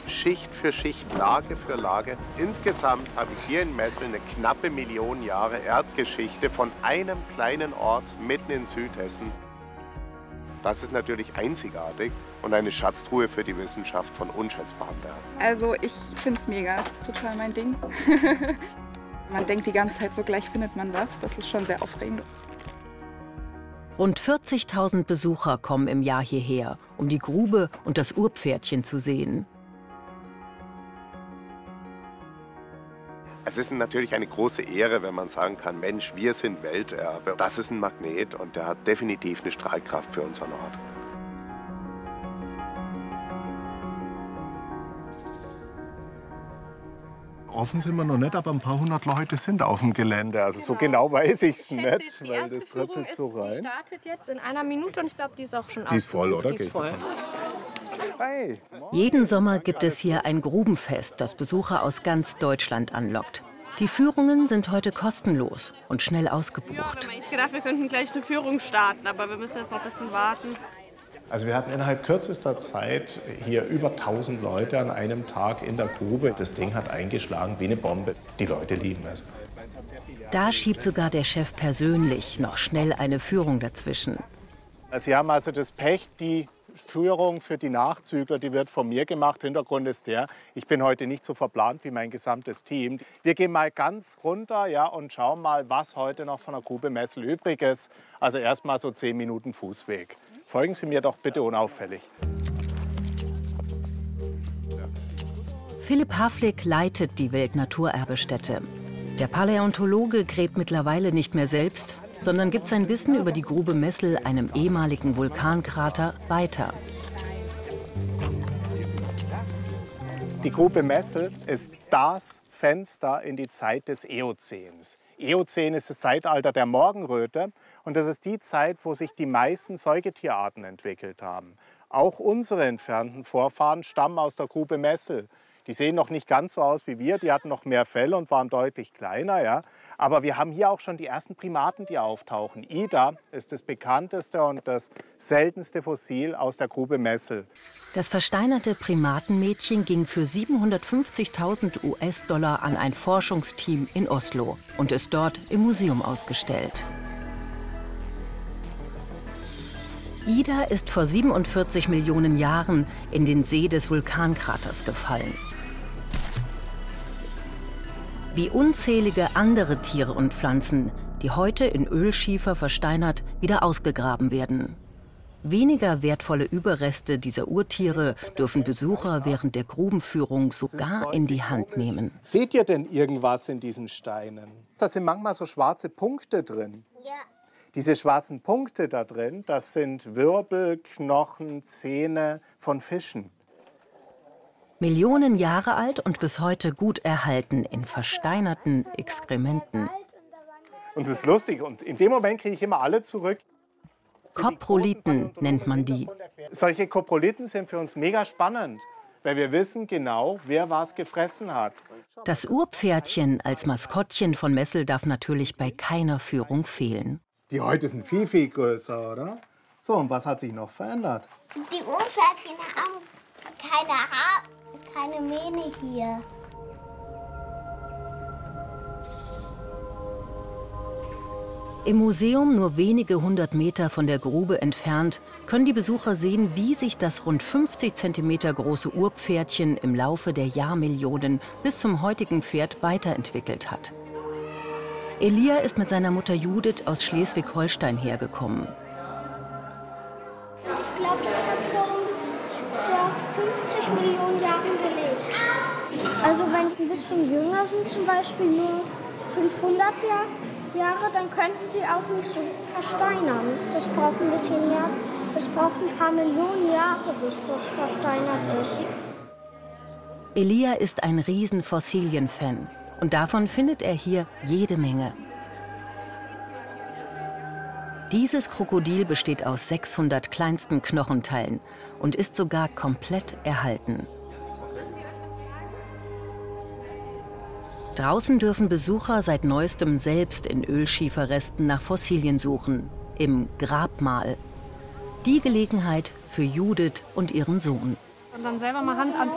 Schicht für Schicht, Lage für Lage. Insgesamt habe ich hier in Messel eine knappe Million Jahre Erdgeschichte von einem kleinen Ort mitten in Südhessen. Das ist natürlich einzigartig und eine Schatztruhe für die Wissenschaft von unschätzbarem Wert. Also ich finde es mega, das ist total mein Ding. Man denkt die ganze Zeit, so gleich findet man was. Das ist schon sehr aufregend. Rund 40.000 Besucher kommen im Jahr hierher, um die Grube und das Urpferdchen zu sehen. Es ist natürlich eine große Ehre, wenn man sagen kann, Mensch, wir sind Welterbe. Das ist ein Magnet und der hat definitiv eine Strahlkraft für unseren Ort. Offen sind wir noch nicht, aber ein paar hundert Leute sind auf dem Gelände. Also so genau weiß ich es nicht, weil das tröpfelt so rein. Die startet jetzt in einer Minute und ich glaube, die ist auch schon Die ist voll, oder? Die ist voll. Hey. Jeden Sommer gibt es hier ein Grubenfest, das Besucher aus ganz Deutschland anlockt. Die Führungen sind heute kostenlos und schnell ausgebucht. Ich gedacht, wir könnten gleich eine Führung starten, aber wir müssen jetzt noch ein bisschen warten. Also wir hatten innerhalb kürzester Zeit hier über 1000 Leute an einem Tag in der Grube. Das Ding hat eingeschlagen wie eine Bombe. Die Leute lieben es. Da schiebt sogar der Chef persönlich noch schnell eine Führung dazwischen. Sie haben also das Pech, die Führung für die Nachzügler, die wird von mir gemacht. Hintergrund ist der, ich bin heute nicht so verplant wie mein gesamtes Team. Wir gehen mal ganz runter, ja, und schauen mal, was heute noch von der Grube Messel übrig ist. Also erst mal so 10 Minuten Fußweg. Folgen Sie mir doch bitte unauffällig. Philipp Havlik leitet die Weltnaturerbestätte. Der Paläontologe gräbt mittlerweile nicht mehr selbst, sondern gibt sein Wissen über die Grube Messel, einem ehemaligen Vulkankrater, weiter. Die Grube Messel ist das Fenster in die Zeit des Eozäns. Eozän ist das Zeitalter der Morgenröte und das ist die Zeit, wo sich die meisten Säugetierarten entwickelt haben. Auch unsere entfernten Vorfahren stammen aus der Grube Messel. Die sehen noch nicht ganz so aus wie wir, die hatten noch mehr Fell und waren deutlich kleiner. Ja. Aber wir haben hier auch schon die ersten Primaten, die auftauchen. Ida ist das bekannteste und das seltenste Fossil aus der Grube Messel. Das versteinerte Primatenmädchen ging für 750.000 US-Dollar an ein Forschungsteam in Oslo und ist dort im Museum ausgestellt. Ida ist vor 47 Millionen Jahren in den See des Vulkankraters gefallen. Wie unzählige andere Tiere und Pflanzen, die heute in Ölschiefer versteinert wieder ausgegraben werden. Weniger wertvolle Überreste dieser Urtiere dürfen Besucher während der Grubenführung sogar in die Hand nehmen. Seht ihr denn irgendwas in diesen Steinen? Da sind manchmal so schwarze Punkte drin. Ja. Diese schwarzen Punkte da drin, das sind Wirbel, Knochen, Zähne von Fischen. Millionen Jahre alt und bis heute gut erhalten in versteinerten Exkrementen. Und das ist lustig. Und in dem Moment kriege ich immer alle zurück. Koprolithen nennt man die. Solche Koprolithen sind für uns mega spannend, weil wir wissen genau, wer was gefressen hat. Das Urpferdchen als Maskottchen von Messel darf natürlich bei keiner Führung fehlen. Die heute sind viel, viel größer, oder? So, und was hat sich noch verändert? Die Urpferdchen haben keine Mähne hier. Im Museum, nur wenige hundert Meter von der Grube entfernt, können die Besucher sehen, wie sich das rund 50 cm große Urpferdchen im Laufe der Jahrmillionen bis zum heutigen Pferd weiterentwickert hat. Elia ist mit seiner Mutter Judith aus Schleswig-Holstein hergekommen. Ich glaube, das hat vor 50 Millionen Jahren gelebt. Also wenn die ein bisschen jünger sind, zum Beispiel nur 500 Jahre, dann könnten sie auch nicht so versteinern. Das braucht ein bisschen mehr. Das braucht ein paar Millionen Jahre, bis das versteinert ist. Elia ist ein Riesen-Fossilien-Fan und davon findet er hier jede Menge. Dieses Krokodil besteht aus 600 kleinsten Knochenteilen und ist sogar komplett erhalten. Draußen dürfen Besucher seit neuestem selbst in Ölschieferresten nach Fossilien suchen, im Grabmal. Die Gelegenheit für Judith und ihren Sohn. Und dann selber mal Hand ans